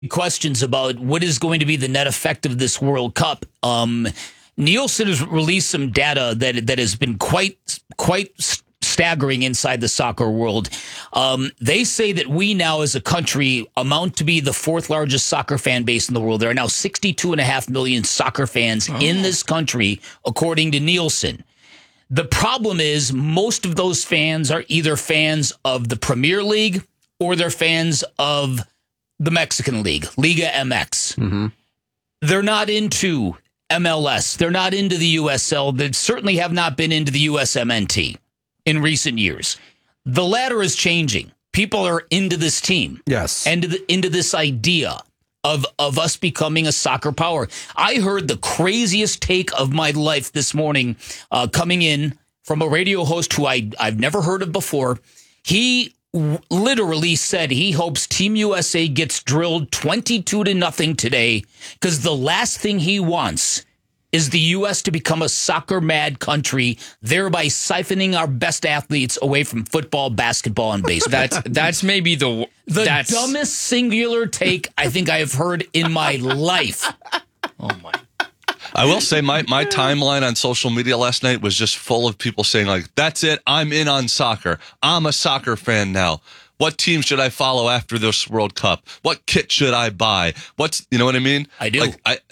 questions about what is going to be the net effect of this World Cup. Nielsen has released some data that has been quite staggering inside the soccer world. They say that we now as a country amount to be the fourth largest soccer fan base in the world. There are now 62.5 million soccer fans in this country, according to Nielsen. The problem is most of those fans are either fans of the Premier League or they're fans of the Mexican League, Liga MX. Mm-hmm. They're not into MLS. They're not into the USL. They certainly have not been into the USMNT in recent years. The latter is changing. People are into this team. Yes. And into this idea of us becoming a soccer power. I heard the craziest take of my life this morning coming in from a radio host who I've never heard of before. He literally said he hopes Team USA gets drilled 22-0 today because the last thing he wants is the U.S. to become a soccer-mad country, thereby siphoning our best athletes away from football, basketball, and baseball. That's maybe the dumbest singular take I think I have heard in my life. Oh, my. I will say my timeline on social media last night was just full of people saying, like, that's it, I'm in on soccer. I'm a soccer fan now. What team should I follow after this World Cup? What kit should I buy? You know what I mean? I do.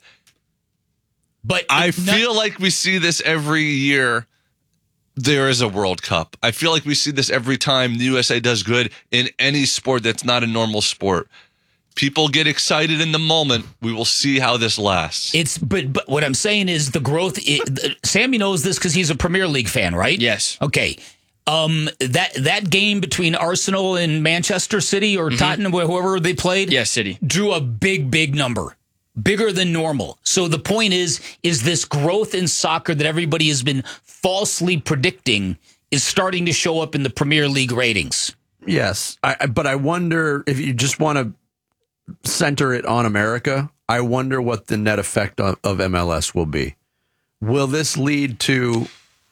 But I feel like we see this every year there is a World Cup. I feel like we see this every time the USA does good in any sport that's not a normal sport. People get excited in the moment. We will see how this lasts. But what I'm saying is the growth. Sammy knows this because he's a Premier League fan, right? Yes. Okay. That game between Arsenal and Manchester City or Tottenham, whoever they played, City drew a big number, bigger than normal. So the point is this growth in soccer that everybody has been falsely predicting is starting to show up in the Premier League ratings. Yes, but I wonder if you just want to center it on America. I wonder what the net effect of MLS will be. Will this lead to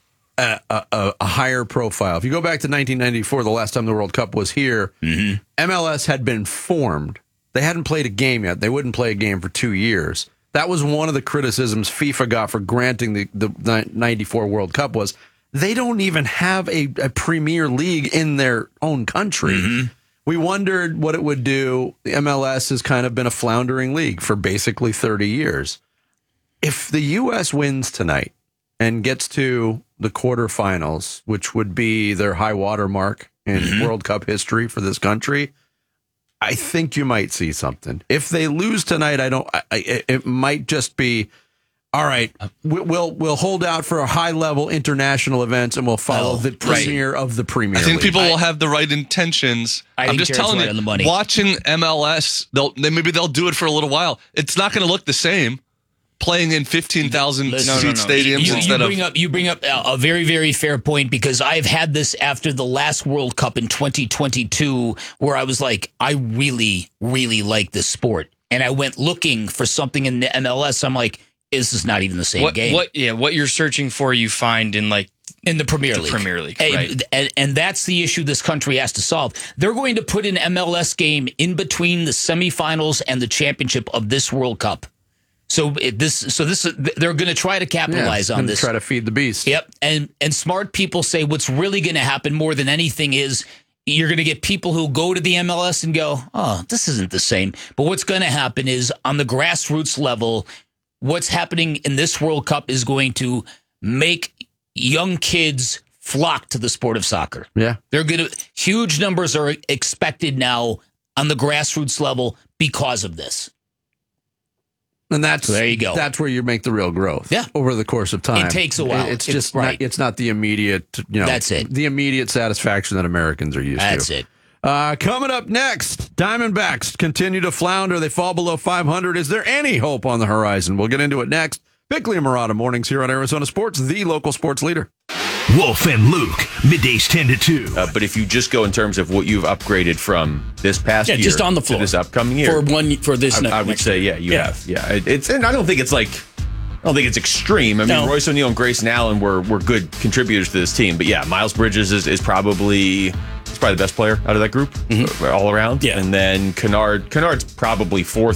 a higher profile? If you go back to 1994, the last time the World Cup was here, MLS had been formed. They hadn't played a game yet. They wouldn't play a game for 2 years. That was one of the criticisms FIFA got for granting the 94 World Cup was they don't even have a Premier League in their own country. We wondered what it would do. The MLS has kind of been a floundering league for basically 30 years. If the U.S. wins tonight and gets to the quarterfinals, which would be their high water mark in World Cup history for this country, I think you might see something. If they lose tonight, it might just be, all right, we'll hold out for a high-level international events and we'll follow the premier of the Premier League. I think people will have the right intentions. I'm just telling you, watching MLS, maybe they'll do it for a little while. It's not going to look the same playing in 15,000 seat stadiums instead of. You bring up a very, very fair point because I've had this after the last World Cup in 2022 where I was like, I really, really like this sport. And I went looking for something in the MLS. I'm like, this is not even the same game. What you're searching for, you find in the Premier League. Premier League, right? And that's the issue this country has to solve. They're going to put an MLS game in between the semifinals and the championship of this World Cup. So they're going to try to capitalize on this. Try to feed the beast. Yep. And smart people say what's really going to happen more than anything is you're going to get people who go to the MLS and go, oh, this isn't the same. But what's going to happen is on the grassroots level, what's happening in this World Cup is going to make young kids flock to the sport of soccer. Yeah. Huge numbers are expected now on the grassroots level because of this. And there you go. That's where you make the real growth. Yeah. Over the course of time. It takes a while. It's just right. It's not the immediate, That's it. The immediate satisfaction that Americans are used to. That's it. Coming up next, Diamondbacks continue to flounder. They fall below 500. Is there any hope on the horizon? We'll get into it next. Bickley and Murata mornings here on Arizona Sports, the local sports leader. Wolf and Luke, middays 10 to 2. But if you just go in terms of what you've upgraded from this past year just on the floor to this upcoming year, I would say, you have. Yeah, and I don't think it's extreme. I mean, No. Royce O'Neal and Grayson Allen were good contributors to this team. But yeah, Miles Bridges is probably He's probably the best player out of that group, all around. Yeah. And then Kennard's probably fourth